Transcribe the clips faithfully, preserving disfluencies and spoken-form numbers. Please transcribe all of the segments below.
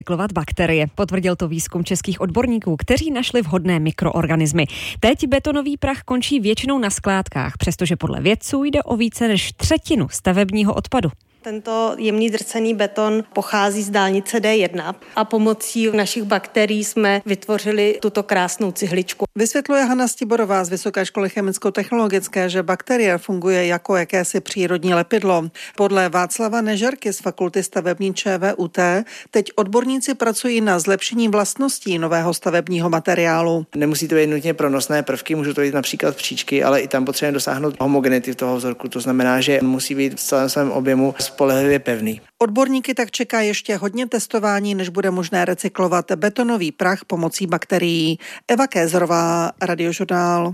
recyklovat bakterie. Potvrdil to výzkum českých odborníků, kteří našli vhodné mikroorganismy. Teď betonový prach končí většinou na skládkách, přestože podle vědců jde o více než třetinu stavebního odpadu. Tento jemný drcený beton pochází z dálnice D jedna a pomocí našich bakterií jsme vytvořili tuto krásnou cihličku. Vysvětluje Hana Stiborová z Vysoké školy chemicko-technologické, že bakterie funguje jako jakési přírodní lepidlo. Podle Václava Nežerky z Fakulty stavební ČVUT teď odborníci pracují na zlepšení vlastností nového stavebního materiálu. Nemusí to být nutně pronosné prvky, můžou to být například příčky, ale i tam potřebujeme dosáhnout homogenity toho vzorku. To znamená, že musí být v celém svém objemu spolehlivě pevný. Odborníky tak čeká ještě hodně testování, než bude možné recyklovat betonový prach pomocí bakterií. Eva Kézerová, Radiožurnál.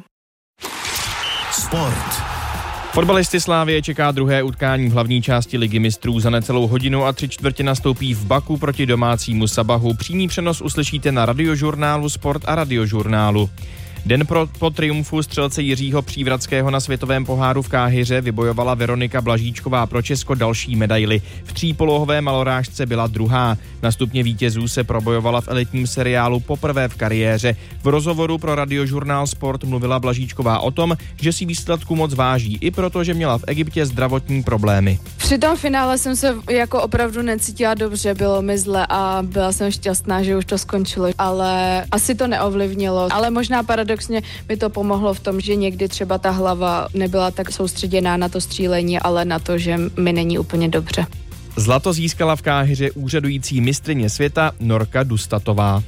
Sport. Fotbalisty Slávie čeká druhé utkání v hlavní části Ligy mistrů. Za necelou hodinu a tři čtvrtě nastoupí v Baku proti domácímu Sabahu. Přímý přenos uslyšíte na Radiožurnálu Sport a Radiožurnálu. Den pro, po triumfu střelce Jiřího Přívratského na světovém poháru v Káhiře vybojovala Veronika Blažíčková pro Česko další medaili. V třípolohové malorážce byla druhá. Na stupně vítězů se probojovala v elitním seriálu poprvé v kariéře. V rozhovoru pro Radiožurnál Sport mluvila Blažíčková o tom, že si výsledku moc váží, i proto, že měla v Egyptě zdravotní problémy. Při tom finále jsem se jako opravdu necítila dobře, bylo mi zle a byla jsem šťastná, že už to skončilo, ale asi to neovlivnilo, ale možná paradoxně mi to pomohlo v tom, že někdy třeba ta hlava nebyla tak soustředěná na to střílení, ale na to, že mi není úplně dobře. Zlato získala v Káhiře úřadující mistryně světa Norka Dustatová.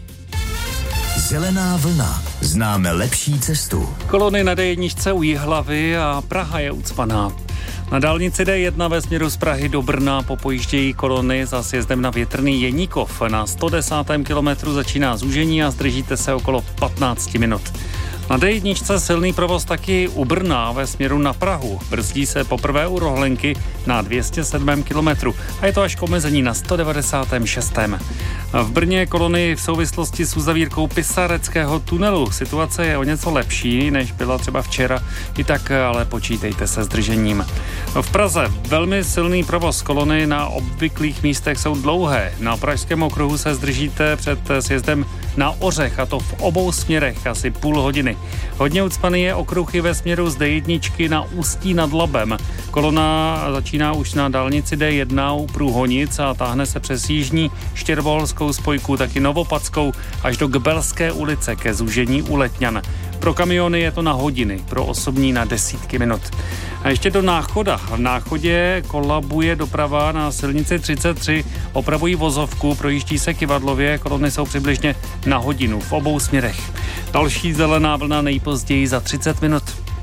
Zelená vlna. Známe lepší cestu. Kolony na D jedna u Jihlavy a Praha je ucpaná. Na dálnici D jedna ve směru z Prahy do Brna popojíždějí kolony za sjezdem na Větrný Jeníkov. Na sto desátém kilometru začíná zúžení a zdržíte se okolo patnáct minut. Na D jedna silný provoz taky u Brna ve směru na Prahu. Brzdí se poprvé u Rohlenky na dvě stě sedmém kilometru a je to až k omezení na sto devadesátém šestém V Brně kolony v souvislosti s uzavírkou Pisareckého tunelu. Situace je o něco lepší, než byla třeba včera, i tak ale počítejte se zdržením. V Praze velmi silný provoz, kolony na obvyklých místech jsou dlouhé. Na Pražském okruhu se zdržíte před sjezdem na Ořech, a to v obou směrech asi půl hodiny. Hodně ucpaný je okruh i ve směru z D jedna na Ústí nad Labem. Kolona začíná už na dálnici D jedna u Průhonic a táhne se přes jižní Štěrboholskou spojku, taky Novopadskou až do Gbelské ulice ke zúžení u Letňan. Pro kamiony je to na hodiny, pro osobní na desítky minut. A ještě do Náchoda. V Náchodě kolabuje doprava na silnici třicet tři, opravují vozovku, projíždí se Kyvadlově, kolony jsou přibližně na hodinu v obou směrech. Další zelená vlna nejpozději za třicet minut.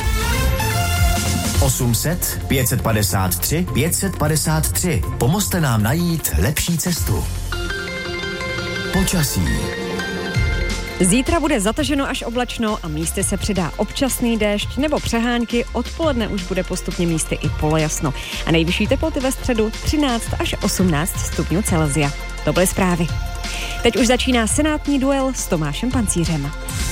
osm set, pět set padesát tři, pět set padesát tři. Pomozte nám najít lepší cestu. Počasí. Zítra bude zataženo až oblačno a místy se přidá občasný déšť nebo přehánky. Odpoledne už bude postupně místy i polojasno. A nejvyšší teploty ve středu třináct až osmnáct stupňů Celsia. To byly zprávy. Teď už začíná senátní duel s Tomášem Pancířem.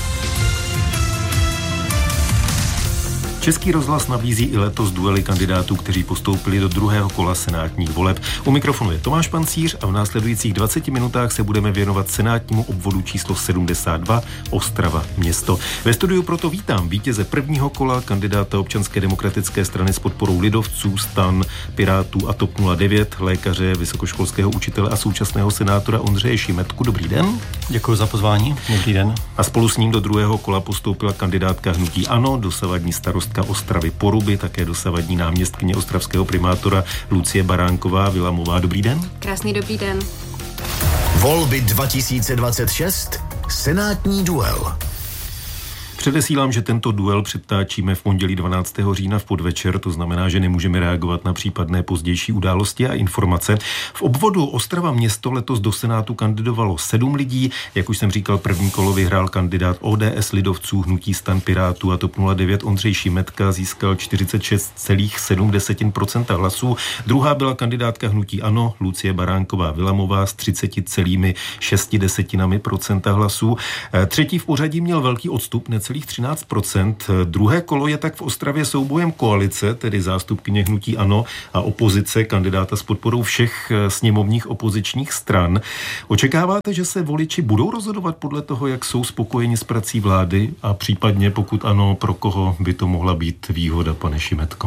Český rozhlas nabízí i letos duely kandidátů, kteří postoupili do druhého kola senátních voleb. U mikrofonu je Tomáš Pancíř a v následujících dvaceti minutách se budeme věnovat senátnímu obvodu číslo sedmdesát dva Ostrava město. Ve studiu proto vítám vítěze prvního kola, kandidáta Občanské demokratické strany s podporou lidovců, STAN, Pirátů a TOP nula devět, lékaře, vysokoškolského učitele a současného senátora Ondřeje Šimetku. Dobrý den. Děkuji za pozvání. Dobrý den. A spolu s ním do druhého kola postoupila kandidátka hnutí ANO, dosavadní starostka Ostravy Poruby, také dosavadní náměstkyně ostravského primátora Lucie Baránková Vilamová. Dobrý den. Krásný dobrý den. Volby dva tisíce dvacet šest. Senátní duel. Předesílám, že tento duel předtáčíme v pondělí dvanáctého října v podvečer, to znamená, že nemůžeme reagovat na případné pozdější události a informace. V obvodu Ostrava město letos do Senátu kandidovalo sedm lidí. Jak už jsem říkal, první kolo vyhrál kandidát O D S, lidovců, hnutí STAN, Pirátů a TOP nula devět Ondřej Šimetka, získal čtyřicet šest celá sedm procenta hlasů. Druhá byla kandidátka hnutí ANO, Lucie Baránková Vilamová s třicet celá šest procenta hlasů. Třetí v pořadí měl velký odstup, necelý necelých třináct procent. Druhé kolo je tak v Ostravě soubojem koalice, tedy zástupkyně hnutí ANO a opozice, kandidáta s podporou všech sněmovních opozičních stran. Očekáváte, že se voliči budou rozhodovat podle toho, jak jsou spokojeni s prací vlády a případně, pokud ano, pro koho by to mohla být výhoda, pane Šimetko?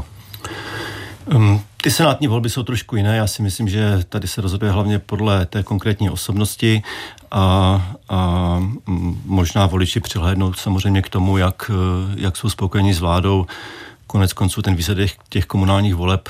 Um, ty senátní volby jsou trošku jiné. Já si myslím, že tady se rozhoduje hlavně podle té konkrétní osobnosti a, a možná voliči přihlédnou samozřejmě k tomu, jak, jak jsou spokojeni s vládou. Konec konců ten výsledek těch komunálních voleb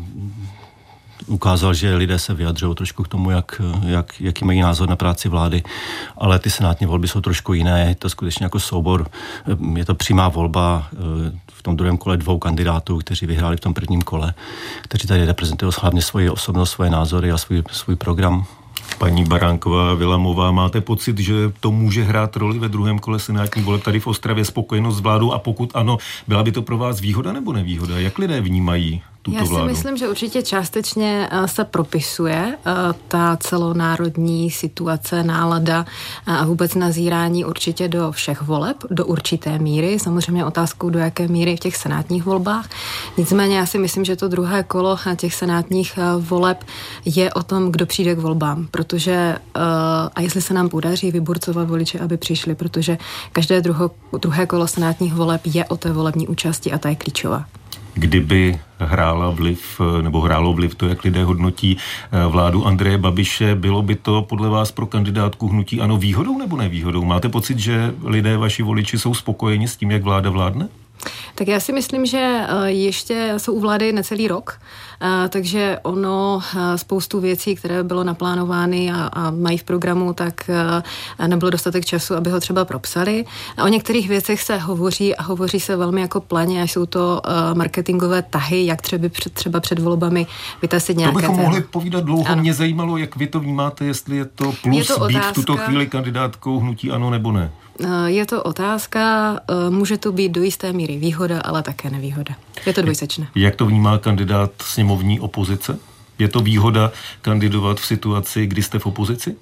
ukázal, že lidé se vyjadřují trošku k tomu, jak, jak, jaký mají názor na práci vlády, ale ty senátní volby jsou trošku jiné, je to skutečně jako soubor, je to přímá volba v tom druhém kole dvou kandidátů, kteří vyhráli v tom prvním kole, kteří tady reprezentují hlavně svoji osobnost, svoje názory a svůj, svůj program. Paní Baránková Vilamová, máte pocit, že to může hrát roli ve druhém kole senátní voleb tady v Ostravě, spokojenost s vládou, a pokud ano, byla by to pro vás výhoda nebo nevýhoda? Jak lidé vnímají tuto Já si vládu? myslím, že určitě částečně se propisuje ta celonárodní situace, nálada a vůbec nazírání určitě do všech voleb, do určité míry. Samozřejmě otázkou, do jaké míry v těch senátních volbách. Nicméně já si myslím, že to druhé kolo těch senátních voleb je o tom, kdo přijde k volbám, protože a jestli se nám podaří vyburcovat voliče, aby přišli, protože každé druho, druhé kolo senátních voleb je o té volební účasti a ta je klíčová. Kdyby hrála vliv, nebo hrálo vliv to, jak lidé hodnotí vládu Andreje Babiše, bylo by to podle vás pro kandidátku hnutí ANO výhodou nebo nevýhodou? Máte pocit, že lidé, vaši voliči, jsou spokojeni s tím, jak vláda vládne? Tak já si myslím, že ještě jsou u vlády necelý rok, takže ono spoustu věcí, které bylo naplánovány a, a mají v programu, tak nebylo dostatek času, aby ho třeba propsali. O některých věcech se hovoří a hovoří se velmi jako planě, až jsou to marketingové tahy, jak třeba před, třeba před volbami vytasit nějaké To bychom téma. mohli povídat dlouho. Ano. Mě zajímalo, jak vy to vnímáte, jestli je to plus je to být otázka, v tuto chvíli kandidátkou hnutí ANO nebo ne. Je to otázka, může to být do jisté míry výhoda, ale také nevýhoda. Je to dvojsečné. Jak to vnímá kandidát sněmovní opozice? Je to výhoda kandidovat v situaci, kdy jste v opozici?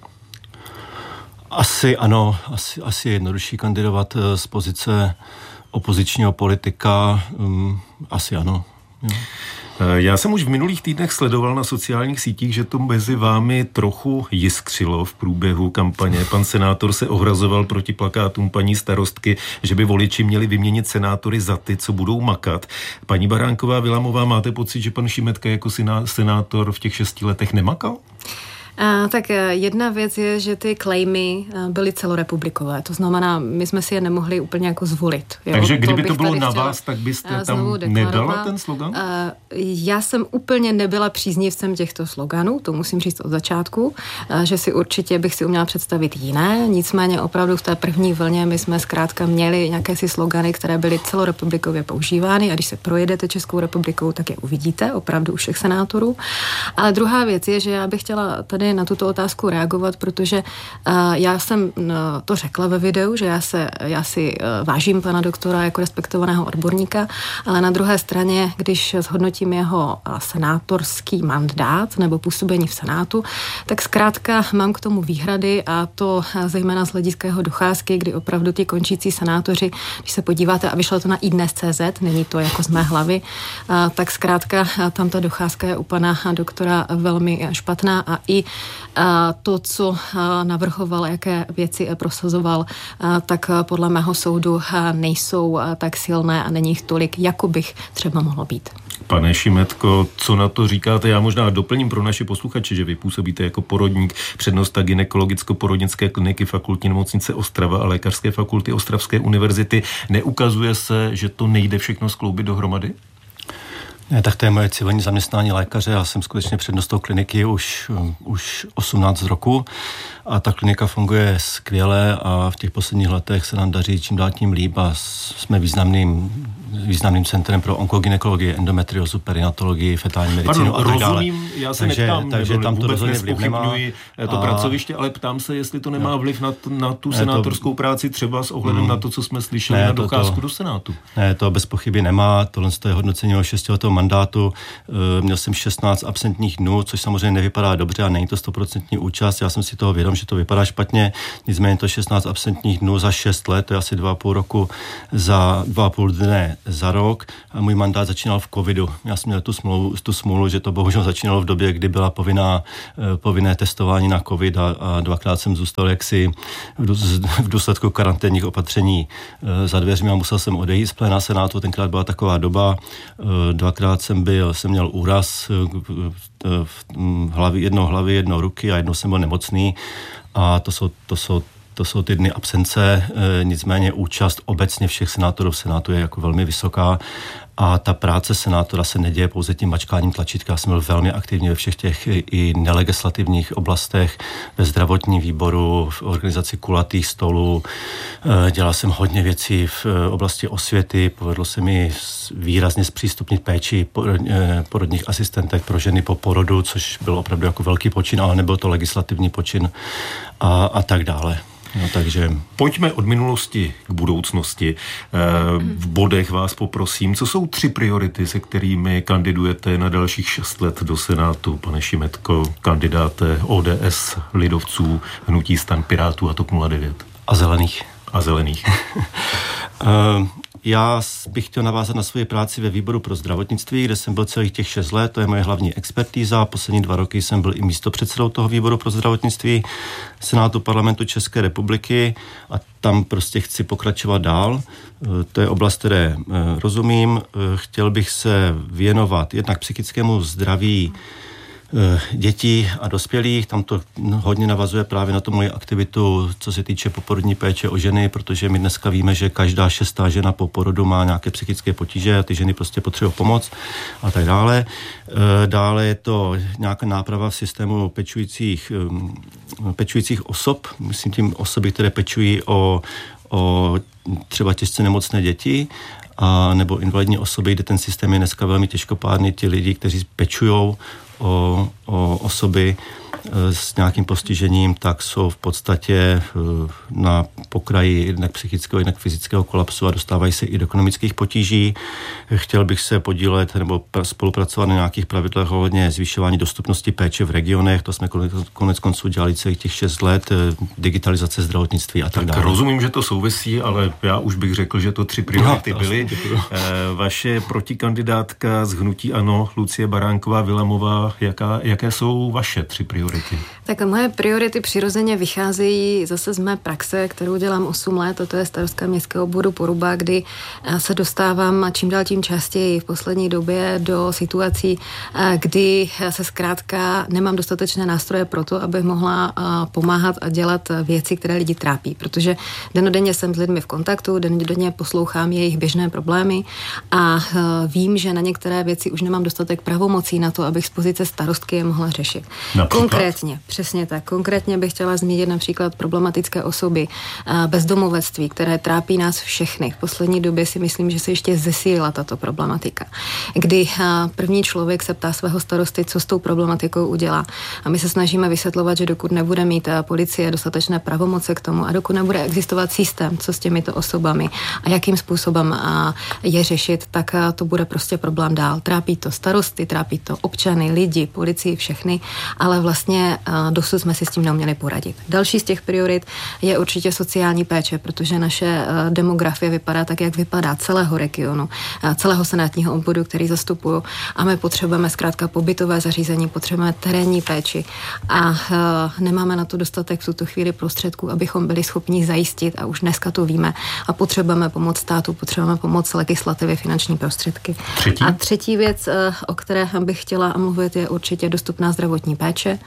Asi ano, asi, asi je jednodušší kandidovat z pozice opozičního politika. Um, asi ano. Jo. Já jsem už v minulých týdnech sledoval na sociálních sítích, že to mezi vámi trochu jiskřilo v průběhu kampaně. Pan senátor se ohrazoval proti plakátům paní starostky, že by voliči měli vyměnit senátory za ty, co budou makat. Paní Baránková Vilamová, máte pocit, že pan Šimetka jako senátor v těch šesti letech nemakal? A, tak jedna věc je, že ty claimy byly celorepublikové. To znamená, my jsme si je nemohli úplně jako zvolit. Jo? Takže kdyby to, to bylo na chtěla, vás, tak byste tam nedala ten slogan? A, já jsem úplně nebyla příznivcem těchto sloganů, to musím říct od začátku, a, že si určitě bych si uměla představit jiné. Nicméně opravdu v té první vlně my jsme zkrátka měli nějaké si slogany, které byly celorepublikově používány, a když se projedete Českou republikou, tak je uvidíte opravdu u všech senátorů. Ale druhá věc je, že já bych chtěla tady na tuto otázku reagovat, protože uh, já jsem uh, to řekla ve videu, že já, se, já si uh, vážím pana doktora jako respektovaného odborníka, ale na druhé straně, když zhodnotím jeho uh, senátorský mandát nebo působení v Senátu, tak zkrátka mám k tomu výhrady, a to uh, zejména z hlediska jeho docházky, kdy opravdu ti končící senátoři, když se podíváte, a vyšlo to na i dnes tečka cé zet, není to jako z mé hlavy, uh, tak zkrátka uh, tam ta docházka je u pana doktora velmi špatná, a i a to, co navrhoval, jaké věci prosazoval, tak podle mého soudu nejsou tak silné a není jich tolik, jako bych třeba mohlo být. Pane Šimetko, co na to říkáte? Já možná doplním pro naše posluchače, že vy působíte jako porodník, přednosta gynekologicko-porodnické kliniky Fakultní nemocnice Ostrava a Lékařské fakulty Ostravské univerzity. Neukazuje se, že to nejde všechno skloubit dohromady? Ne, tak to je moje civilní zaměstnání lékaře. Já jsem skutečně přednostou kliniky už, už osmnáct roku a ta klinika funguje skvěle a v těch posledních letech se nám daří čím dál tím líp a jsme významným, významným centrem pro onkogynekologii, endometriozu, perinatologii, fetální medicínu a tak dále. Rozumím, já se takže, neptám, takže tam to rozhodně vliv nemá. To a... pracoviště, ale ptám se, jestli to nemá vliv na, na tu senátorskou práci, třeba s ohledem mm, na to, co jsme slyšeli ne, na docházku to, do Senátu. Ne, to bez pochyby nemá. Tohle je hodnocení o šestiletého mandátu. Měl jsem šestnáct absentních dnů, což samozřejmě nevypadá dobře a není to stoprocentní účast. Já jsem si toho vědom, že to vypadá špatně, nicméně to šestnáct absentních dnů za šest let, to je asi dva a půl roku za dva a půl dne za rok a můj mandát začínal v covidu. Já jsem měl tu smlouvu, tu smůlu, že to bohužel začínalo v době, kdy byla povinná, povinné testování na covid a, a dvakrát jsem zůstal jaksi v důsledku karanténních opatření za dveřmi a musel jsem odejít z pléna Senátu. Tenkrát byla taková doba, dvakrát jsem byl, jsem měl úraz v hlavě, jednou hlavy, jednou ruky a jednou jsem byl nemocný a to jsou, to jsou To jsou ty dny absence, e, nicméně účast obecně všech senátorů v Senátu je jako velmi vysoká a ta práce senátora se neděje pouze tím mačkáním tlačítka. Já jsem byl velmi aktivní ve všech těch i nelegislativních oblastech, ve zdravotním výboru, v organizaci kulatých stolů. E, dělal jsem hodně věcí v oblasti osvěty, povedlo se mi výrazně zpřístupnit péči porodních asistentek pro ženy po porodu, což byl opravdu jako velký počin, ale nebyl to legislativní počin a, a tak dále. No, takže... Pojďme od minulosti k budoucnosti. V bodech vás poprosím, co jsou tři priority, se kterými kandidujete na dalších šest let do Senátu, pane Šimetko, kandidáte O D S, lidovců, hnutí STAN, Pirátů a TOP nula devět. A zelených. A zelených. Já bych chtěl navázat na svoji práci ve výboru pro zdravotnictví, kde jsem byl celých těch šest let, to je moje hlavní expertíza. Poslední dva roky jsem byl i místopředsedou toho výboru pro zdravotnictví Senátu Parlamentu České republiky a tam prostě chci pokračovat dál. To je oblast, které rozumím. Chtěl bych se věnovat jednak psychickému zdraví dětí a dospělých, tam to hodně navazuje právě na tu moji aktivitu, co se týče poporodní péče o ženy, protože my dneska víme, že každá šestá žena po porodu má nějaké psychické potíže a ty ženy prostě potřebují pomoc a tak dále. Dále je to nějaká náprava v systému pečujících, pečujících osob, myslím tím osoby, které pečují o, o třeba těžce nemocné děti, a nebo invalidní osoby, kde ten systém je dneska velmi těžkopádný, ti lidi, kteří pečujou o, o osoby s nějakým postižením, tak jsou v podstatě na pokraji jednak psychického, jednak fyzického kolapsu a dostávají se i do ekonomických potíží. Chtěl bych se podílet nebo spolupracovat na nějakých pravidlech ohledně zvyšování dostupnosti péče v regionech. To jsme konec konců dělali celých těch šest let, digitalizace zdravotnictví a tak, tak dále. Rozumím, že to souvisí, ale já už bych řekl, že to tři priority no, byly. Vaše protikandidátka z hnutí ANO, Lucie Baránková Vilamová, jaká, jaké jsou vaše tři priority? Tak moje priority přirozeně vycházejí zase z mé praxe, kterou dělám osm let, a to je starostka městského obvodu Poruba, kdy se dostávám čím dál tím častěji v poslední době do situací, kdy se zkrátka nemám dostatečné nástroje pro to, abych mohla pomáhat a dělat věci, které lidi trápí, protože dennodenně jsem s lidmi v kontaktu, dennodenně poslouchám jejich běžné problémy a vím, že na některé věci už nemám dostatek pravomocí na to, abych z pozice starostky je mohla řešit. Například? Konkrétně, přesně tak. Konkrétně bych chtěla zmínit například problematické osoby, bezdomovectví, které trápí nás všechny. V poslední době si myslím, že se ještě zesílila tato problematika, kdy první člověk se ptá svého starosty, co s tou problematikou udělá. A my se snažíme vysvětlovat, že dokud nebude mít policie dostatečné pravomoce k tomu a dokud nebude existovat systém, co s těmito osobami a jakým způsobem je řešit, tak to bude prostě problém dál. Trápí to starosty, trápí to občany, lidi, policii, všechny, ale vlastně dosud jsme si s tím neuměli poradit. Další z těch priorit je určitě sociální péče, protože naše demografie vypadá tak, jak vypadá celého regionu, celého senátního obvodu, který zastupuju, a my potřebujeme zkrátka pobytové zařízení, potřebujeme terénní péči a nemáme na to dostatek v tuto chvíli prostředků, abychom byli schopni zajistit, a už dneska to víme, a potřebujeme pomoc státu, potřebujeme pomoc legislativy, finanční prostředky. Třetí? A třetí věc, o které bych chtěla mluvit, je určitě dostupná zdravotní péče,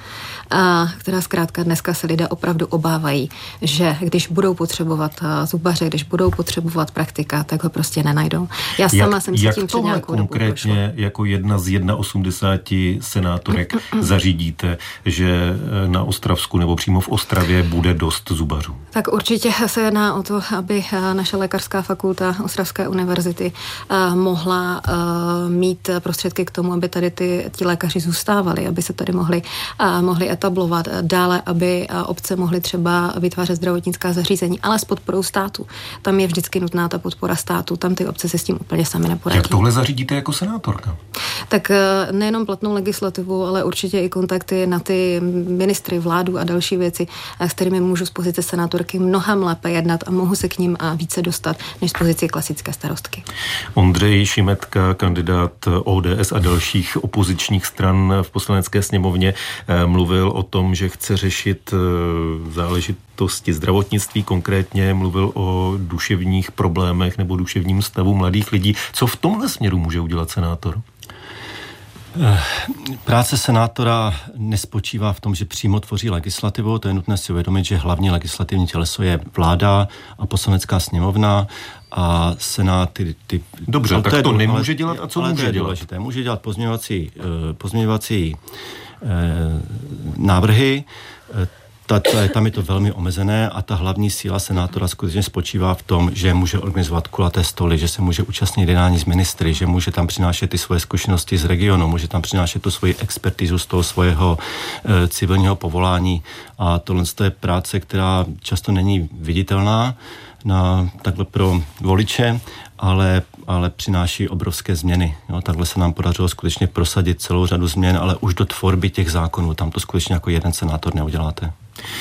a která zkrátka dneska se lidé opravdu obávají, že když budou potřebovat zubaře, když budou potřebovat praktika, tak ho prostě nenajdou. Já sama jak, jsem si tím před nějakou dobu prošla. konkrétně jako jedna z osmdesáti jedna senátorek zařídíte, že na Ostravsku nebo přímo v Ostravě bude dost zubařů? Tak určitě se jedná o to, aby naše lékařská fakulta Ostravské univerzity mohla mít prostředky k tomu, aby tady ty, ti lékaři zůstávali, aby se tady mohli mohli etablovat dále, aby obce mohly třeba vytvářet zdravotnická zařízení, ale s podporou státu. Tam je vždycky nutná ta podpora státu, tam ty obce se s tím úplně sami neporadí. Jak tohle zařídíte jako senátorka? Tak nejenom platnou legislativu, ale určitě i kontakty na ty ministry, vládu a další věci, s kterými můžu z pozice senátorky mnohem lépe jednat a mohu se k ním více dostat, než z pozice klasické starostky. Ondřej Šimetka, kandidát O D S a dalších opozičních stran v Poslanecké sněmovně, mluvil o tom, že chce řešit záležitosti zdravotnictví, konkrétně mluvil o duševních problémech nebo duševním stavu mladých lidí. Co v tomhle směru může udělat senátor? Práce senátora nespočívá v tom, že přímo tvoří legislativu, to je nutné si uvědomit, že hlavní legislativní těleso je vláda a Poslanecká sněmovna a senát ty... ty Dobře, tak to, to nemůže dělat a co ale může to je dělat? Důležité. Může dělat pozměňovací, pozměňovací eh, návrhy, Ta, ta, tam je to velmi omezené a ta hlavní síla senátora skutečně spočívá v tom, že může organizovat kulaté stoly, že se může účastnit jednání s ministry, že může tam přinášet ty svoje zkušenosti z regionu, může tam přinášet tu svoji expertizu z toho svého e, civilního povolání a tohle je práce, která často není viditelná na, takhle pro voliče, ale, ale přináší obrovské změny. Jo, takhle se nám podařilo skutečně prosadit celou řadu změn, ale už do tvorby těch zákonů, tam to skutečně jako jeden senátor neuděláte.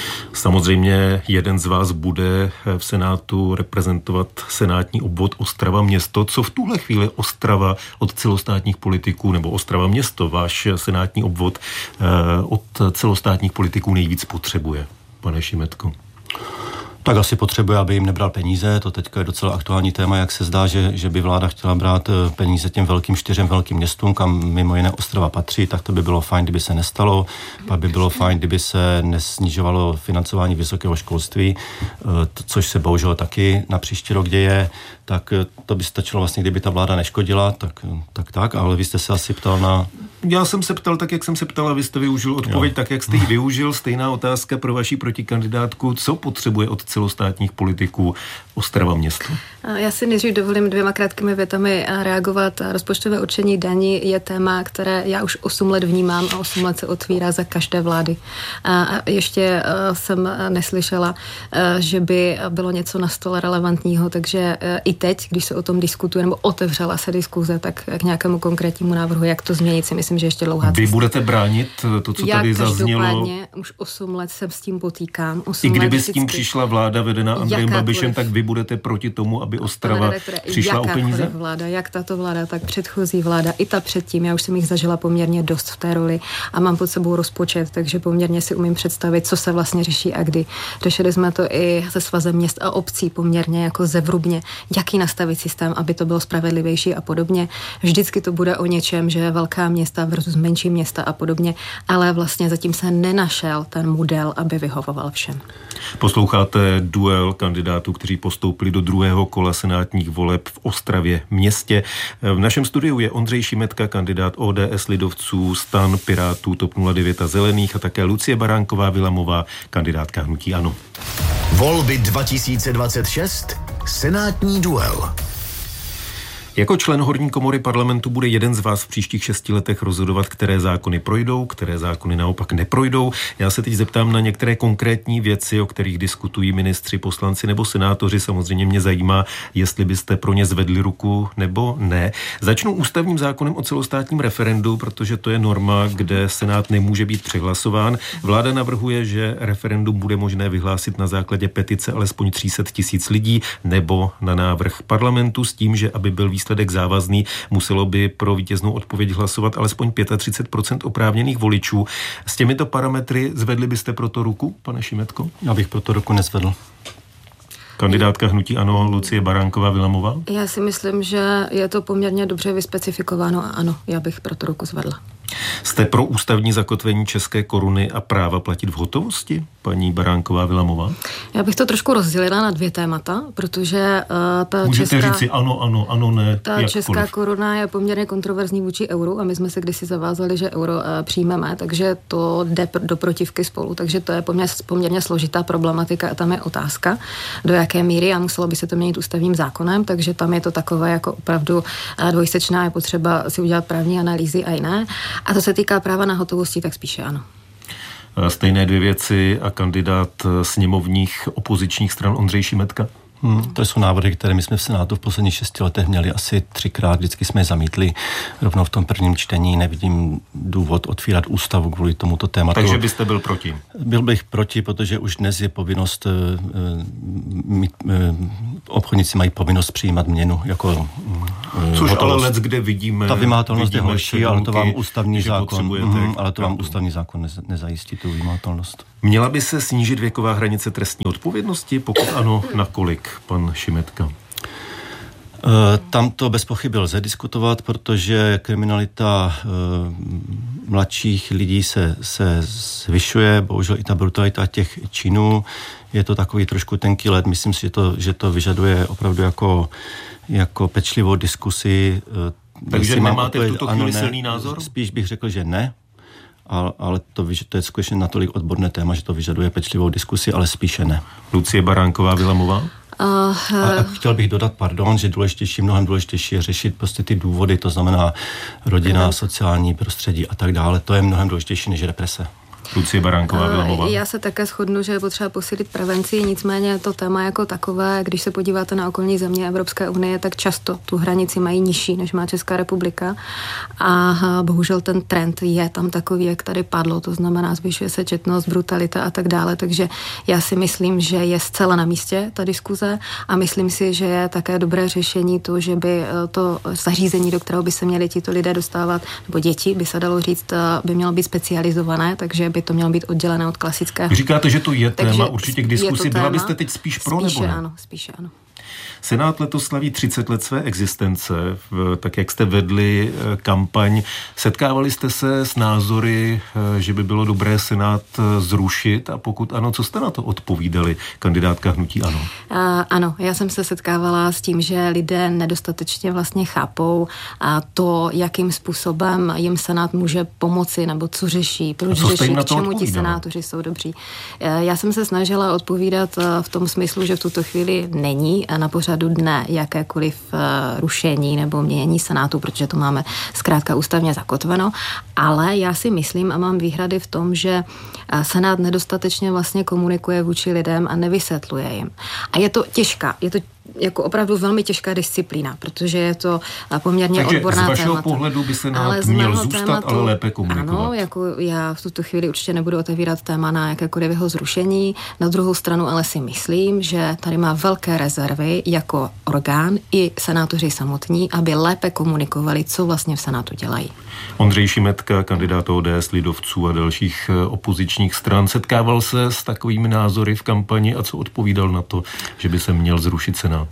Samozřejmě jeden z vás bude v Senátu reprezentovat senátní obvod Ostrava město. Co v tuhle chvíli Ostrava od celostátních politiků, nebo Ostrava město, váš senátní obvod od celostátních politiků nejvíc potřebuje, pane Šimetko? Tak asi potřebuje, aby jim nebral peníze. To teďka je docela aktuální téma, jak se zdá, že, že by vláda chtěla brát peníze těm velkým čtyřem velkým městům, kam mimo jiné Ostrava patří, tak to by bylo fajn, kdyby se nestalo. Pak by bylo fajn, kdyby se nesnižovalo financování vysokého školství, což se bohužel taky na příští rok děje. Tak to by stačilo vlastně, kdyby ta vláda neškodila, tak tak, tak ale vy jste se asi ptal na... Já jsem se ptal tak, jak jsem se ptal a vy jste využil odpověď jo. tak, jak jste ji využil. Stejná otázka pro vaši protikandidátku. Co potřebuje od celostátních politiků Ostrava město? Já si nejdřív dovolím dvěma krátkými větami reagovat. Rozpočtové určení daní je téma, které já už osm let vnímám a osm let se otvírá za každé vlády. A ještě jsem neslyšela, že by bylo něco na stole relevantního, takže i teď, když se o tom diskutuje, nebo otevřela se diskuze, tak k nějakému konkrétnímu návrhu, jak to změnit, si myslím, že ještě dlouhá cesta. Vy budete bránit to, co já tady zaznělo? Já každopádně už osm let se s tím potýkám. I kdyby s tím přišla vláda vedená Andrejem Babišem, tak vy budete proti tomu, aby Ostrava přišla o peníze? Vláda, jak tato vláda, tak předchozí vláda, i ta předtím, já už jsem jich zažila poměrně dost v té roli a mám pod sebou rozpočet, takže poměrně si umím představit, co se vlastně řeší a kdy. Řešili jsme to i se Svazem měst a obcí poměrně jako zevrubně, jaký nastavit systém, aby to bylo spravedlivější a podobně. Vždycky to bude o něčem, že velká města versus menší města a podobně, ale vlastně zatím se nenašel ten model, aby vyhovoval všem. Posloucháte duel kandidátů, kteří postoupili do druhého kola senátních voleb v Ostravě městě. V našem studiu je Ondřej Šimetka, kandidát O D S, lidovců, STAN, Pirátů, TOP nula devět a Zelených a také Lucie Baránková Vilamová, kandidátka hnutí ANO. Volby dva tisíce dvacet šest. Senátní duel. Jako člen horní komory parlamentu bude jeden z vás v příštích šesti letech rozhodovat, které zákony projdou, které zákony naopak neprojdou. Já se teď zeptám na některé konkrétní věci, o kterých diskutují ministři, poslanci nebo senátoři. Samozřejmě mě zajímá, jestli byste pro ně zvedli ruku nebo ne. Začnu ústavním zákonem o celostátním referendu, protože to je norma, kde senát nemůže být přehlasován. Vláda navrhuje, že referendum bude možné vyhlásit na základě petice alespoň tři sta tisíc lidí nebo na návrh parlamentu s tím, že aby byl výsledek závazný, muselo by pro vítěznou odpověď hlasovat alespoň třicet pět procent oprávněných voličů. S těmito parametry zvedli byste pro to ruku, pane Šimetko? Já bych pro to ruku nezvedl. Kandidátka hnutí ANO Lucie Baránková Vilamová? Já si myslím, že je to poměrně dobře vyspecifikováno a ano, já bych pro to ruku zvedla. Jste pro ústavní zakotvení české koruny a práva platit v hotovosti, paní Baránková Vilamová? Já bych to trošku rozdělila na dvě témata, protože uh, ta Můžete česká... říci ano, ano, ano, ne, Ta jakkoliv. česká koruna je poměrně kontroverzní vůči euru a my jsme se kdysi zavázali, že euro uh, přijmeme, takže to jde pr- do protivky spolu, takže to je poměrně, poměrně složitá problematika a tam je otázka, do jaké míry a muselo by se to měnit ústavním zákonem, takže tam je to takové jako opravdu uh, dvojsečná, je potřeba si udělat právní analýzy a jiné. A to se týká práva na hotovosti, tak spíše ano. stejné dvě věci a kandidát sněmovních opozičních stran Ondřej Šimetka? Hmm, to jsou návrhy, které my jsme v Senátu v posledních šesti letech měli asi třikrát, vždycky jsme je zamítli rovnou v tom prvním čtení. Nevidím důvod otvírat ústavu kvůli tomuto tématu. Takže byste byl proti? Byl bych proti, protože už dnes je povinnost, mít, obchodníci mají povinnost přijímat měnu jako Což hotovost. Ale let, kde vidíme... Ta vymahatelnost je horší, sedmky, ale to vám ústavní zákon, mm, ale to vám pravdu. ústavní zákon nez, nezajistí tu vymahatelnost. Měla by se snížit věková hranice trestní odpovědnosti? Pokud ano, na kolik, pan Šimetka? Tam to bez pochyby lze diskutovat, protože kriminalita mladších lidí se, se zvyšuje, bohužel i ta brutalita těch činů. Je to takový trošku tenký led, myslím si, že to, že to vyžaduje opravdu jako, jako pečlivou diskusi. Takže nemáte v tuto chvíli silný názor? Spíš bych řekl, že ne. Ale to, to je skutečně natolik odborné téma, že to vyžaduje pečlivou diskusi, ale spíše ne. Lucie Baránková Vilamová? Uh, a chtěl bych dodat, pardon, že důležitější, mnohem důležitější je řešit prostě ty důvody, to znamená rodina, sociální prostředí a tak dále. To je mnohem důležitější než represe. Lucie Baránková Vilamová. Já se také shodnu, že je potřeba posílit prevenci, nicméně to téma jako takové, když se podíváte na okolní země Evropské unie, tak často tu hranici mají nižší, než má Česká republika a bohužel ten trend je tam takový, jak tady padlo, to znamená zvyšuje se četnost, brutalita a tak dále, takže já si myslím, že je zcela na místě ta diskuze a myslím si, že je také dobré řešení to, že by to zařízení, do kterého by se měli tito lidé dostávat, nebo děti, by se dalo říct, by mělo být specializované, takže by to mělo být oddělené od klasického. Vy říkáte, že to je téma takže určitě k diskusi. Byla byste teď spíš pro spíše nebo ne? Ano, spíše ano. Senát letos slaví třicet let své existence, tak jak jste vedli kampaň. Setkávali jste se s názory, že by bylo dobré Senát zrušit a pokud ano, co jste na to odpovídali, kandidátka hnutí ANO? Uh, ano, já jsem se setkávala s tím, že lidé nedostatečně vlastně chápou a to, jakým způsobem jim Senát může pomoci nebo co řeší, proč řeší, k čemu ti senátoři jsou dobří. Uh, já jsem se snažila odpovídat v tom smyslu, že v tuto chvíli není na pořadu dne jakékoliv uh, rušení nebo měnění Senátu, protože to máme zkrátka ústavně zakotveno, ale já si myslím a mám výhrady v tom, že uh, Senát nedostatečně vlastně komunikuje vůči lidem a nevysvětluje jim. A je to těžká, je to jako opravdu velmi těžká disciplína, protože je to poměrně takže odborná témata. Takže z vašeho témata. pohledu by se nám měl zůstat, tématu, ale lépe komunikovat. Ano, jako já v tuto chvíli určitě nebudu otevírat téma na jakékoliv jeho zrušení. Na druhou stranu ale si myslím, že tady má velké rezervy jako orgán i senátoři samotní, aby lépe komunikovali, co vlastně v Senátu dělají. Ondřej Šimetka, kandidát O D S, lidovců a dalších opozičních stran, setkával se s takovými názory v kampani a co odpovídal na to, že by se měl zrušit Senát?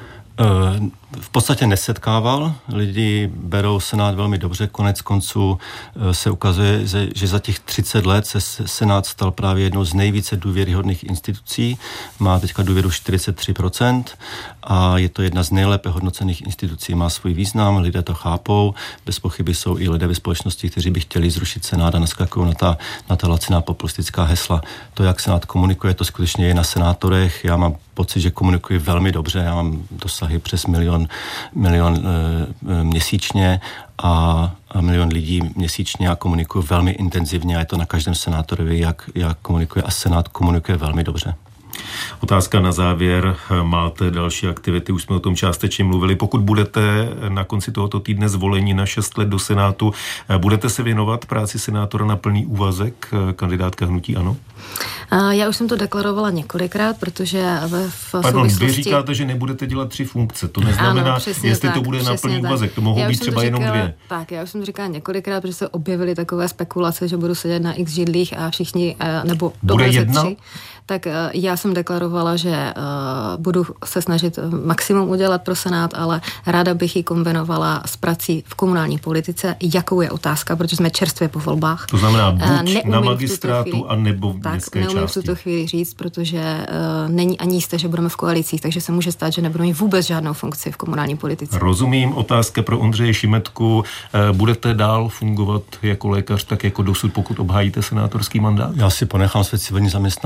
V podstatě nesetkával. Lidi berou Senát velmi dobře. Konec konců se ukazuje, že za těch třicet let se Senát stal právě jednou z nejvíce důvěryhodných institucí. Má teďka důvěru čtyřicet tři procent a je to jedna z nejlépe hodnocených institucí. Má svůj význam, lidé to chápou. Bez pochyby jsou i lidé ve společnosti, kteří by chtěli zrušit Senát a naskakují na ta, na ta laciná populistická hesla. To, jak Senát komunikuje, to skutečně je na senátorech. Já mám pocit, že komunikuji velmi dobře. Já mám dosahy přes milion, milion e, měsíčně a, a milion lidí měsíčně a komunikuji velmi intenzivně a je to na každém senátorovi, jak, jak komunikuje a Senát komunikuje velmi dobře. Otázka na závěr. Máte další aktivity, už jsme o tom částečně mluvili. Pokud budete na konci tohoto týdne zvoleni na šest let do Senátu, budete se věnovat práci senátora na plný úvazek, kandidátka hnutí ANO? Já už jsem to deklarovala několikrát, protože v Pardon, souvislosti... vy říkáte, že nebudete dělat tři funkce. To neznamená, ano, jestli tak, to bude na plný tak. úvazek. To mohou já být třeba jenom říkala, dvě. Tak, já už jsem to říkala několikrát, protože se objevily takové spekulace, že budu sedět na x židlích a všichni, nebo bude jedna? Tři. Tak já jsem deklarovala, že uh, budu se snažit maximum udělat pro Senát, ale ráda bych ji kombinovala s prací v komunální politice, jakou je otázka, protože jsme čerstvě po volbách. To znamená buď uh, na magistrátu, chvíli, anebo v tak, městské neumím části. v tuto chvíli říct, protože uh, není ani jisté, že budeme v koalicích, takže se může stát, že nebudeme mít vůbec žádnou funkci v komunální politice. Rozumím. Otázka pro Ondřeje Šimetku. Budete dál fungovat jako lékař, tak jako dosud, pokud obhájíte senátorský mandát? Já si ponechám své civilní zaměstnání zcela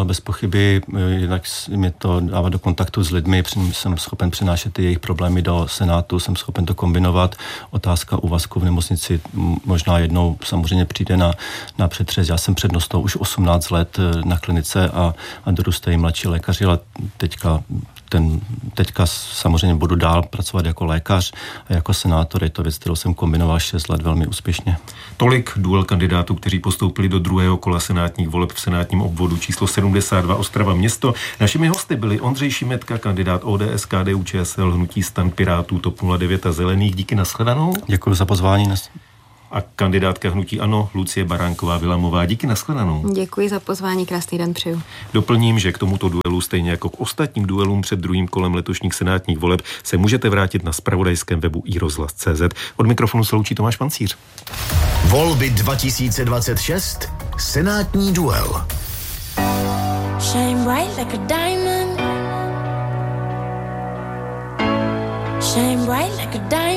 bez pochyby, jinak mě to dává do kontaktu s lidmi, jsem schopen přinášet ty jejich problémy do Senátu, jsem schopen to kombinovat. Otázka úvazku v nemocnici možná jednou samozřejmě přijde na, na přetřes. Já jsem přednostou už osmnáct let na klinice a, a dorůstají mladší lékaři, ale teďka Ten, teďka samozřejmě budu dál pracovat jako lékař a jako senátor. Je to věc, kterou jsem kombinoval šest let velmi úspěšně. Tolik duel kandidátů, kteří postoupili do druhého kola senátních voleb v senátním obvodu číslo sedmdesát dva Ostrava město. Našimi hosty byli Ondřej Šimetka, kandidát O D S, K D U Č S L, Hnutí STAN, Pirátů, TOP nula devět a Zelených. Díky, nashledanou. Děkuji za pozvání. A kandidátka Hnutí ANO Lucie Baránková-Vilamová. Díky, nashledanou. Děkuji za pozvání, krásný den přeju. Doplním, že k tomuto duelu, stejně jako k ostatním duelům před druhým kolem letošních senátních voleb, se můžete vrátit na zpravodajském webu i rozhlas tečka cé zet. Od mikrofonu se loučí Tomáš Pancíř. Volby dva tisíce dvacet šest. Senátní duel. Shine bright like a diamond. Shine bright like a diamond.